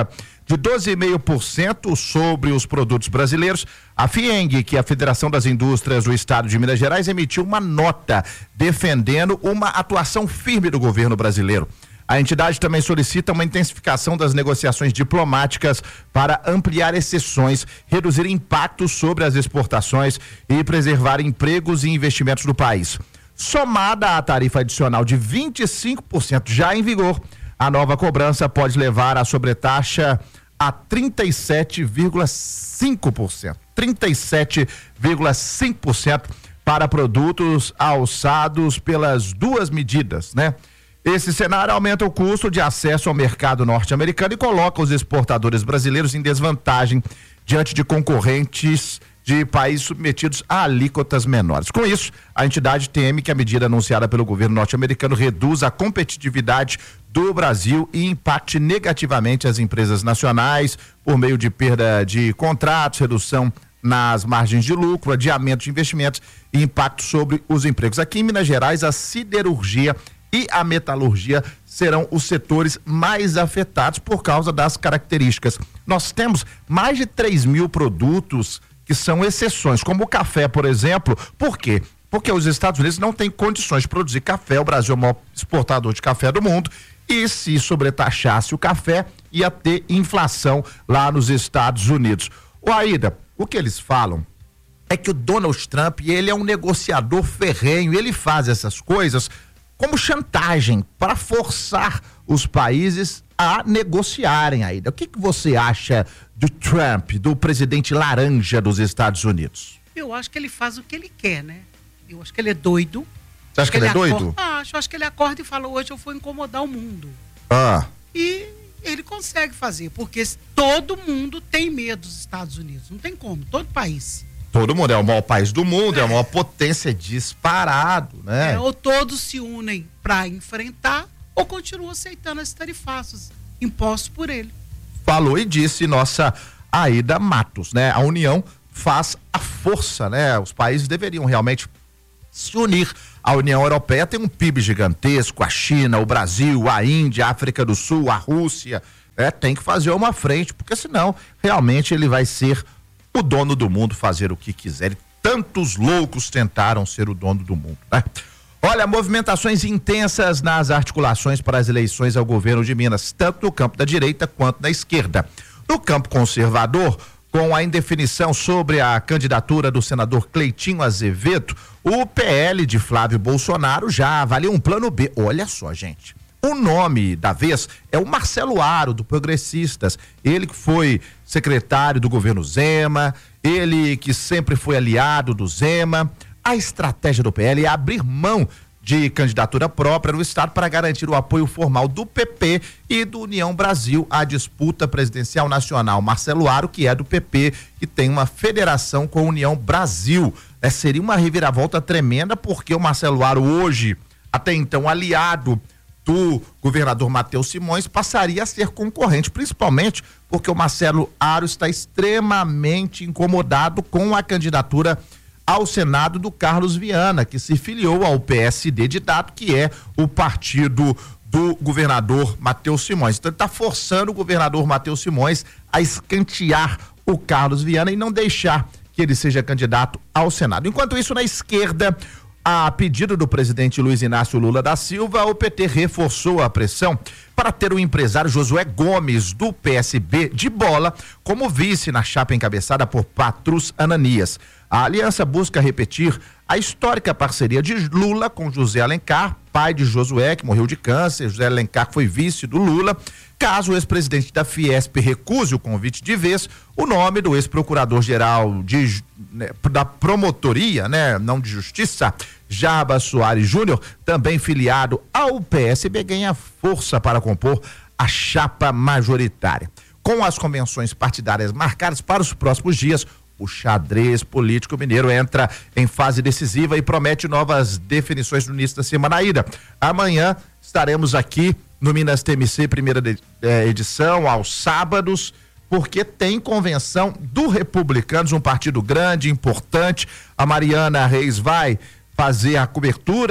de doze vírgula cinco por cento sobre os produtos brasileiros. A FIENG, que é a Federação das Indústrias do Estado de Minas Gerais, emitiu uma nota defendendo uma atuação firme do governo brasileiro. A entidade também solicita uma intensificação das negociações diplomáticas para ampliar exceções, reduzir impactos sobre as exportações e preservar empregos e investimentos do país. Somada à tarifa adicional de vinte e cinco por cento já em vigor, a nova cobrança pode levar a sobretaxa a trinta e sete vírgula cinco por cento. trinta e sete vírgula cinco por cento para produtos alçados pelas duas medidas, né? Esse cenário aumenta o custo de acesso ao mercado norte-americano e coloca os exportadores brasileiros em desvantagem diante de concorrentes de países submetidos a alíquotas menores. Com isso, a entidade teme que a medida anunciada pelo governo norte-americano reduza a competitividade do Brasil e impacte negativamente as empresas nacionais por meio de perda de contratos, redução nas margens de lucro, adiamento de investimentos e impacto sobre os empregos. Aqui em Minas Gerais, a siderurgia e a metalurgia serão os setores mais afetados por causa das características. Nós temos mais de três mil produtos que são exceções, como o café, por exemplo. Por quê? Porque os Estados Unidos não têm condições de produzir café. O Brasil é o maior exportador de café do mundo. E se sobretaxasse o café, ia ter inflação lá nos Estados Unidos. Ô Aida, o que eles falam é que o Donald Trump, ele é um negociador ferrenho, ele faz essas coisas como chantagem para forçar os países a negociarem, Aida. O que que você acha do Trump, do presidente laranja dos Estados Unidos? Eu acho que ele faz o que ele quer, né? Eu acho que ele é doido. Você acha que ele é doido? Acorda, acho, acho que ele acorda e fala, hoje eu vou incomodar o mundo. Ah. E ele consegue fazer, porque todo mundo tem medo dos Estados Unidos. Não tem como, todo país. Todo mundo é o maior país do mundo, é, é a maior potência disparado, né? É, ou todos se unem para enfrentar, ou continuam aceitando as tarifaços impostos por ele. Falou e disse nossa Aida Matos, né? A União faz a força, né? Os países deveriam realmente se unir. A União Europeia tem um P I B gigantesco, a China, o Brasil, a Índia, a África do Sul, a Rússia, né? Tem que fazer uma frente, porque senão realmente ele vai ser o dono do mundo, fazer o que quiser. E tantos loucos tentaram ser o dono do mundo, né? Olha, movimentações intensas nas articulações para as eleições ao governo de Minas, tanto no campo da direita quanto da esquerda. No campo conservador, com a indefinição sobre a candidatura do senador Cleitinho Azevedo, o P L de Flávio Bolsonaro já avalia um plano B. Olha só, gente. O nome da vez é o Marcelo Aro, do Progressistas. Ele que foi secretário do governo Zema, ele que sempre foi aliado do Zema. A estratégia do P L é abrir mão de candidatura própria no estado para garantir o apoio formal do P P e do União Brasil à disputa presidencial nacional. Marcelo Aro, que é do P P, que tem uma federação com a União Brasil. É, seria uma reviravolta tremenda, porque o Marcelo Aro hoje, até então aliado do governador Matheus Simões, passaria a ser concorrente, principalmente porque o Marcelo Aro está extremamente incomodado com a candidatura ao Senado do Carlos Viana, que se filiou ao P S D de Dado, que é o partido do governador Matheus Simões. Então ele está forçando o governador Matheus Simões a escantear o Carlos Viana e não deixar que ele seja candidato ao Senado. Enquanto isso, na esquerda, a pedido do presidente Luiz Inácio Lula da Silva, o P T reforçou a pressão para ter o empresário Josué Gomes, do P S B de Bola, como vice na chapa encabeçada por Patrus Ananias. A aliança busca repetir a histórica parceria de Lula com José Alencar, pai de Josué, que morreu de câncer. José Alencar foi vice do Lula. Caso o ex-presidente da Fiesp recuse o convite de vez, o nome do ex-procurador-geral de, né, da promotoria, né, não de justiça, Jarbas Soares Júnior, também filiado ao P S B, ganha força para compor a chapa majoritária. Com as convenções partidárias marcadas para os próximos dias, o xadrez político mineiro entra em fase decisiva e promete novas definições no início da semana. Aida, amanhã estaremos aqui no Minas T M C, primeira de, eh, edição, aos sábados, porque tem convenção do Republicanos, um partido grande, importante. A Mariana Reis vai fazer a cobertura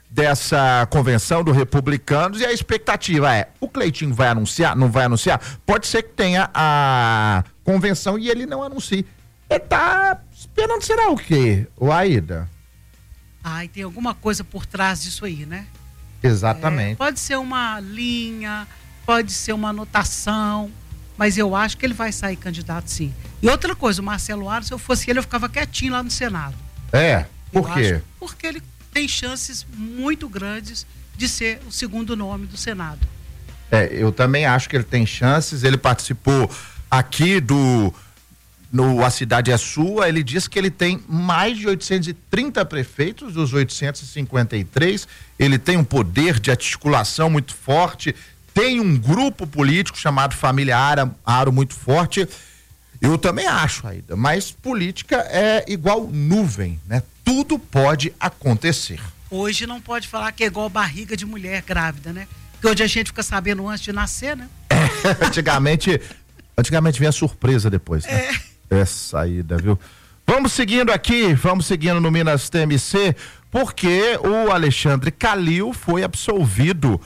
dessa convenção do Republicanos, e a expectativa é, o Cleitinho vai anunciar, não vai anunciar? Pode ser que tenha a convenção e ele não anuncie. Ele tá esperando, será o quê, o Aida? Ah, e tem alguma coisa por trás disso aí, né? Exatamente. É, pode ser uma linha, pode ser uma anotação, mas eu acho que ele vai sair candidato sim. E outra coisa, o Marcelo Aros, se eu fosse ele, eu ficava quietinho lá no Senado. É, por eu quê? Acho, porque ele tem chances muito grandes de ser o segundo nome do Senado. É, eu também acho que ele tem chances. Ele participou aqui do no A Cidade é Sua. Ele diz que ele tem mais de oitocentos e trinta prefeitos dos oitocentos e cinquenta e três. Ele tem um poder de articulação muito forte, tem um grupo político chamado Família Aro, Aro muito forte. Eu também acho, Aida, mas política é igual nuvem, né? Tudo pode acontecer. Hoje não pode falar que é igual barriga de mulher grávida, né? Porque hoje a gente fica sabendo antes de nascer, né? É, antigamente, antigamente vinha surpresa depois, né? É. Essa Aida, viu? Vamos seguindo aqui, vamos seguindo no Minas T M C, porque o Alexandre Calil foi absolvido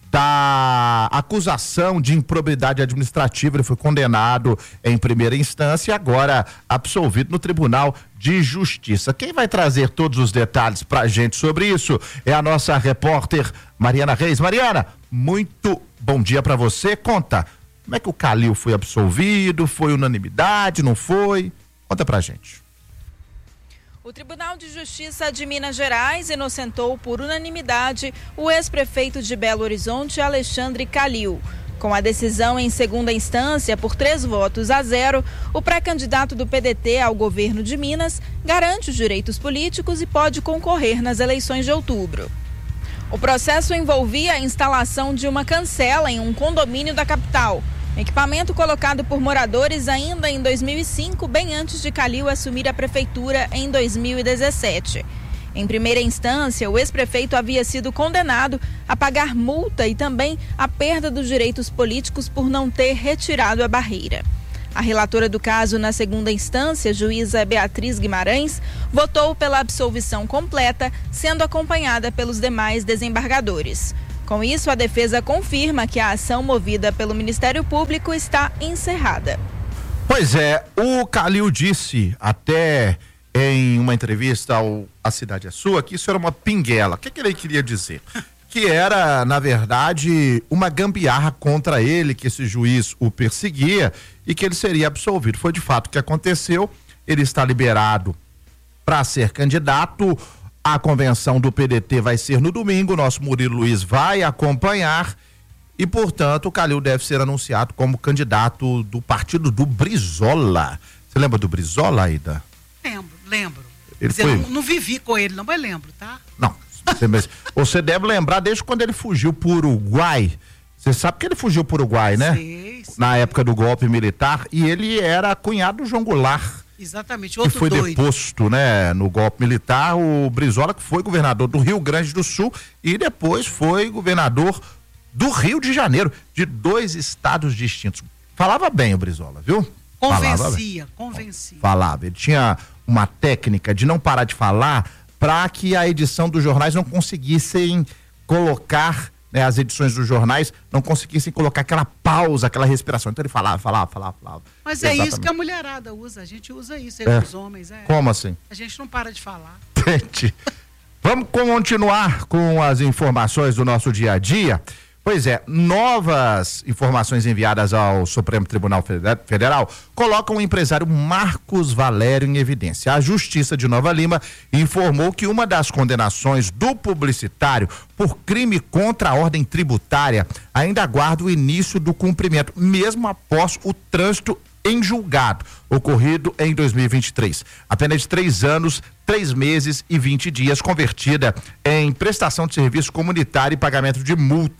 da acusação de improbidade administrativa. Ele foi condenado em primeira instância e agora absolvido no Tribunal de Justiça. Quem vai trazer todos os detalhes pra gente sobre isso é a nossa repórter Mariana Reis. Mariana, muito bom dia pra você. Conta, como é que o Calil foi absolvido? Foi unanimidade, não foi? Conta pra gente. O Tribunal de Justiça de Minas Gerais inocentou por unanimidade o ex-prefeito de Belo Horizonte, Alexandre Calil. Com a decisão em segunda instância por três votos a zero, o pré-candidato do P D T ao governo de Minas garante os direitos políticos e pode concorrer nas eleições de outubro. O processo envolvia a instalação de uma cancela em um condomínio da capital. Equipamento colocado por moradores ainda em dois mil e cinco, bem antes de Calil assumir a prefeitura em dois mil e dezessete. Em primeira instância, o ex-prefeito havia sido condenado a pagar multa e também a perda dos direitos políticos por não ter retirado a barreira. A relatora do caso na segunda instância, juíza Beatriz Guimarães, votou pela absolvição completa, sendo acompanhada pelos demais desembargadores. Com isso, a defesa confirma que a ação movida pelo Ministério Público está encerrada. Pois é, o Calil disse até em uma entrevista ao A Cidade é Sua que isso era uma pinguela. O que, que ele queria dizer? Que era, na verdade, uma gambiarra contra ele, que esse juiz o perseguia e que ele seria absolvido. Foi de fato o que aconteceu. Ele está liberado para ser candidato. A convenção do P D T vai ser no domingo, nosso Murilo Luiz vai acompanhar e, portanto, o Calil deve ser anunciado como candidato do partido do Brizola. Você lembra do Brizola, Aida? Lembro, lembro. Ele Dizer, foi... não, não vivi com ele, não, mas lembro, tá? Não, você, você deve lembrar desde quando ele fugiu para o Uruguai. Você sabe que ele fugiu para o Uruguai, né? Sei, sei. Na época do golpe militar, e ele era cunhado do João Goulart. Exatamente, outro que foi doido. deposto, né, no golpe militar. O Brizola, que foi governador do Rio Grande do Sul e depois foi governador do Rio de Janeiro, de dois estados distintos. Falava bem o Brizola, viu? Convencia, convencia. Falava, ele tinha uma técnica de não parar de falar para que a edição dos jornais não conseguissem colocar, né, as edições dos jornais não conseguissem colocar aquela pausa, aquela respiração. Então ele falava, falava, falava, falava. Mas Exatamente. é isso que a mulherada usa, a gente usa isso, aí É. os homens. É. Como assim? A gente não para de falar. Gente, vamos continuar com as informações do nosso dia a dia. Pois é, novas informações enviadas ao Supremo Tribunal Federal colocam o empresário Marcos Valério em evidência. A Justiça de Nova Lima informou que uma das condenações do publicitário por crime contra a ordem tributária ainda aguarda o início do cumprimento, mesmo após o trânsito em julgado, ocorrido em dois mil e vinte e três. A pena de três anos, três meses e vinte dias, convertida em prestação de serviço comunitário e pagamento de multa.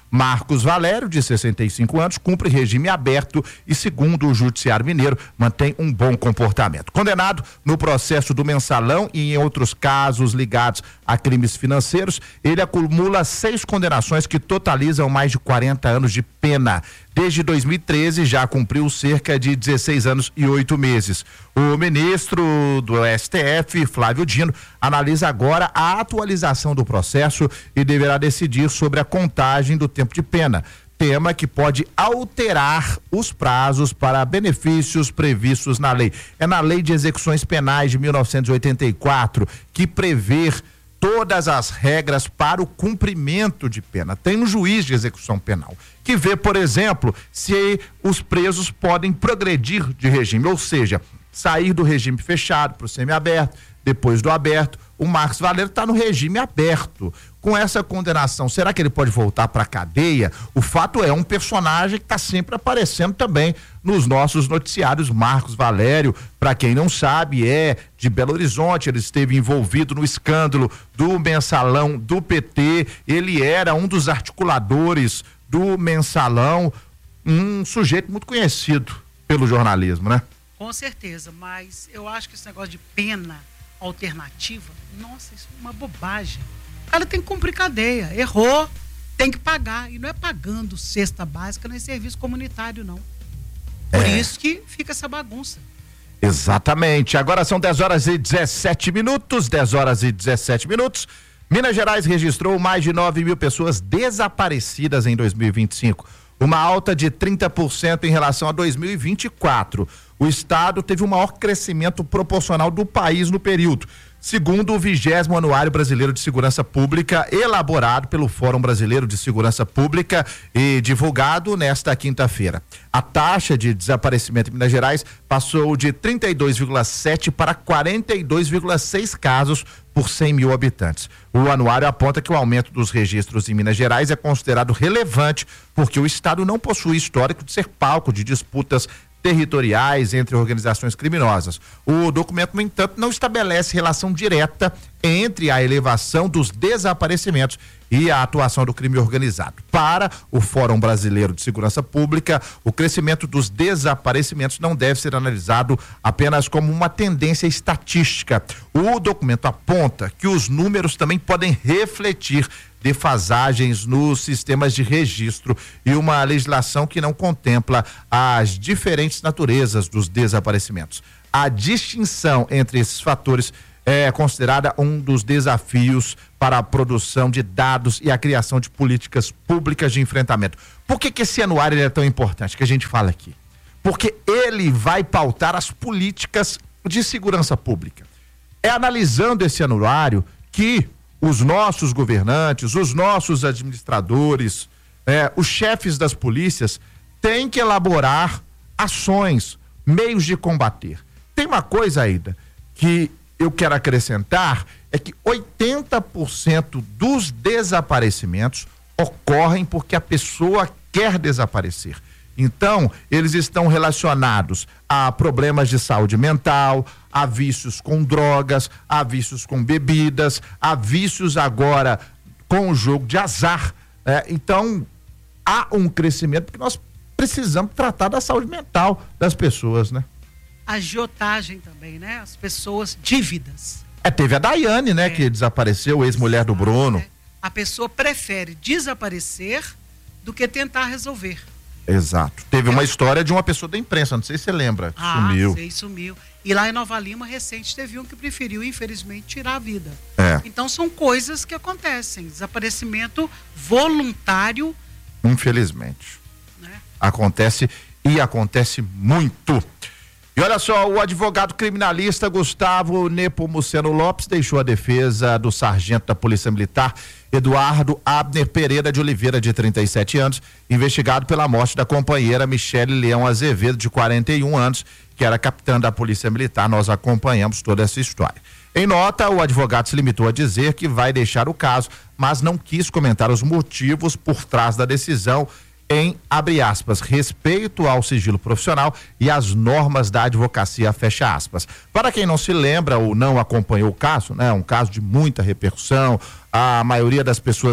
Marcos Valério, de sessenta e cinco anos, cumpre regime aberto e, segundo o Judiciário Mineiro, mantém um bom comportamento. Condenado no processo do mensalão e em outros casos ligados a crimes financeiros, ele acumula seis condenações que totalizam mais de quarenta anos de pena. Desde dois mil e treze já cumpriu cerca de dezesseis anos e oito meses. O ministro do S T F, Flávio Dino, analisa agora a atualização do processo e deverá decidir sobre a contagem do tempo de pena, tema que pode alterar os prazos para benefícios previstos na lei. É na Lei de Execuções Penais de mil novecentos e oitenta e quatro que prevê todas as regras para o cumprimento de pena. Tem um juiz de execução penal que vê, por exemplo, se os presos podem progredir de regime, ou seja, sair do regime fechado para o semiaberto, depois do aberto. O Marcos Valério está no regime aberto. Com essa condenação, será que ele pode voltar para a cadeia? O fato é um personagem que está sempre aparecendo também nos nossos noticiários. Marcos Valério, para quem não sabe, é de Belo Horizonte. Ele esteve envolvido no escândalo do mensalão do P T. Ele era um dos articuladores do mensalão, um sujeito muito conhecido pelo jornalismo, né? Com certeza, mas eu acho que esse negócio de pena alternativa, nossa, isso é uma bobagem. O cara tem que cumprir cadeia, errou, tem que pagar, e não é pagando cesta básica nem serviço comunitário, não. Por É. isso que fica essa bagunça. Exatamente. Agora são dez horas e dezessete minutos, dez horas e dezessete minutos. Minas Gerais registrou mais de nove mil pessoas desaparecidas em dois mil e vinte e cinco, uma alta de trinta por cento em relação a dois mil e vinte e quatro. O estado teve o maior crescimento proporcional do país no período, segundo o vigésimo Anuário Brasileiro de Segurança Pública, elaborado pelo Fórum Brasileiro de Segurança Pública e divulgado nesta quinta-feira. A taxa de desaparecimento em Minas Gerais passou de trinta e dois vírgula sete para quarenta e dois vírgula seis casos por cem mil habitantes. O anuário aponta que o aumento dos registros em Minas Gerais é considerado relevante porque o estado não possui histórico de ser palco de disputas territoriais entre organizações criminosas. O documento, no entanto, não estabelece relação direta entre a elevação dos desaparecimentos e a atuação do crime organizado. Para o Fórum Brasileiro de Segurança Pública, o crescimento dos desaparecimentos não deve ser analisado apenas como uma tendência estatística. O documento aponta que os números também podem refletir defasagens nos sistemas de registro e uma legislação que não contempla as diferentes naturezas dos desaparecimentos. A distinção entre esses fatores é considerada um dos desafios para a produção de dados e a criação de políticas públicas de enfrentamento. Por que que esse anuário é tão importante que a gente fala aqui? Porque ele vai pautar as políticas de segurança pública. É analisando esse anuário que os nossos governantes, os nossos administradores, é, os chefes das polícias têm que elaborar ações, meios de combater. Tem uma coisa ainda que eu quero acrescentar, é que oitenta por cento dos desaparecimentos ocorrem porque a pessoa quer desaparecer. Então, eles estão relacionados a problemas de saúde mental, a vícios com drogas, a vícios com bebidas, a vícios agora com o jogo de azar. É, então, há um crescimento porque nós precisamos tratar da saúde mental das pessoas, né? A agiotagem também, né? As pessoas, dívidas. É, teve a Daiane, né, é. que desapareceu, ex-mulher do Bruno. É. A pessoa prefere desaparecer do que tentar resolver. Exato. Teve uma história de uma pessoa da imprensa, não sei se você lembra, ah, sumiu. Sei, sumiu. E lá em Nova Lima, recente, teve um que preferiu, infelizmente, tirar a vida. É. Então, são coisas que acontecem. Desaparecimento voluntário. Infelizmente. Né? Acontece e acontece muito. E olha só, o advogado criminalista Gustavo Nepomuceno Lopes deixou a defesa do sargento da Polícia Militar Eduardo Abner Pereira de Oliveira, de trinta e sete anos, investigado pela morte da companheira Michele Leão Azevedo, de quarenta e um anos, que era capitã da Polícia Militar. Nós acompanhamos toda essa história. Em nota, o advogado se limitou a dizer que vai deixar o caso, mas não quis comentar os motivos por trás da decisão em, abre aspas, respeito ao sigilo profissional e às normas da advocacia, fecha aspas. Para quem não se lembra ou não acompanhou o caso, né, um caso de muita repercussão, a maioria das pessoas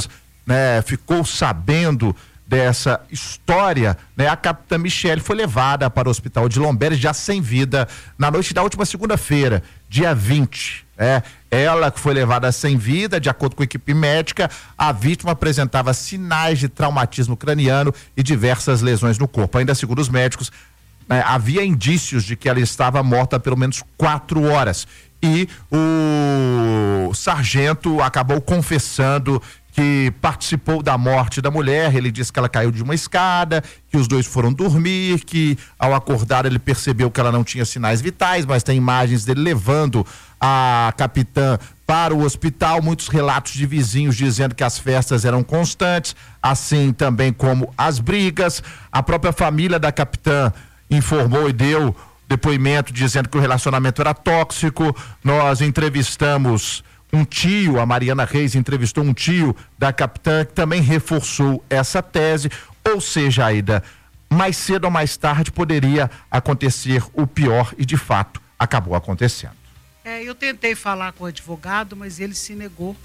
né, ficou sabendo dessa história, né, a capitã Michele foi levada para o hospital de Lomberes já sem vida na noite da última segunda-feira, dia vinte. É, ela que foi levada sem vida, de acordo com a equipe médica, a vítima apresentava sinais de traumatismo craniano e diversas lesões no corpo. Ainda segundo os médicos, né, havia indícios de que ela estava morta há pelo menos quatro horas. E o sargento acabou confessando que participou da morte da mulher. Ele disse que ela caiu de uma escada, que os dois foram dormir, que ao acordar ele percebeu que ela não tinha sinais vitais, mas tem imagens dele levando a capitã para o hospital, muitos relatos de vizinhos dizendo que as festas eram constantes, assim também como as brigas. A própria família da capitã informou e deu depoimento dizendo que o relacionamento era tóxico. Nós entrevistamos um tio, a Mariana Reis entrevistou um tio da capitã que também reforçou essa tese, ou seja, Aida, mais cedo ou mais tarde poderia acontecer o pior e de fato acabou acontecendo. É, eu tentei falar com o advogado, mas ele se negou.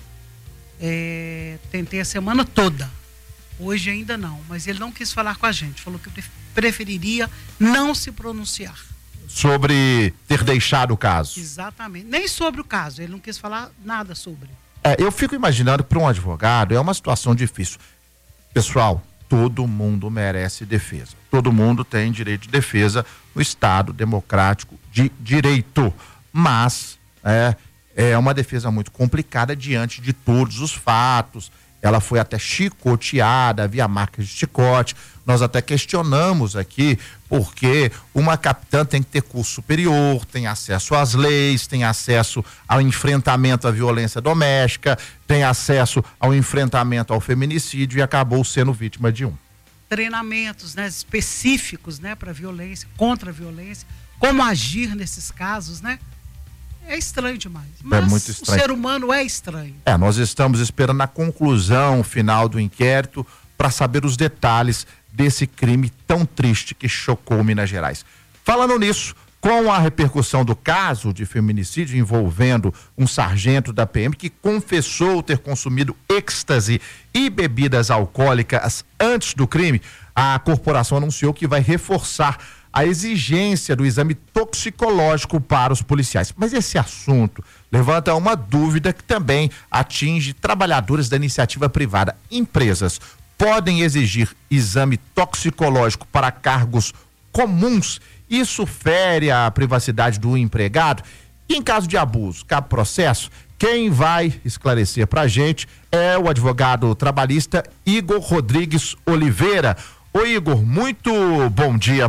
É, tentei a semana toda. Hoje ainda não, mas ele não quis falar com a gente, falou que preferiria não se pronunciar. Sobre ter deixado o caso. Exatamente, nem sobre o caso, ele não quis falar nada sobre. É, eu fico imaginando que para um advogado é uma situação difícil. Pessoal, todo mundo merece defesa. Todo mundo tem direito de defesa no Estado democrático de direito. Mas é, é uma defesa muito complicada diante de todos os fatos. Ela foi até chicoteada, havia marcas de chicote. Nós até questionamos aqui porque uma capitã tem que ter curso superior, tem acesso às leis, tem acesso ao enfrentamento à violência doméstica, tem acesso ao enfrentamento ao feminicídio e acabou sendo vítima de um. Treinamentos, né, específicos, né, para violência, contra a violência, como agir nesses casos, né? É estranho demais. Mas é muito estranho. O ser humano é estranho. É, nós estamos esperando a conclusão final do inquérito para saber os detalhes desse crime tão triste que chocou Minas Gerais. Falando nisso, com a repercussão do caso de feminicídio envolvendo um sargento da P M que confessou ter consumido êxtase e bebidas alcoólicas antes do crime, a corporação anunciou que vai reforçar a exigência do exame toxicológico para os policiais. Mas esse assunto levanta uma dúvida que também atinge trabalhadores da iniciativa privada. Empresas podem exigir exame toxicológico para cargos comuns? Isso fere a privacidade do empregado? E em caso de abuso, cabe processo? Quem vai esclarecer para a gente é o advogado trabalhista Igor Rodrigues Oliveira. Ô Igor, muito bom dia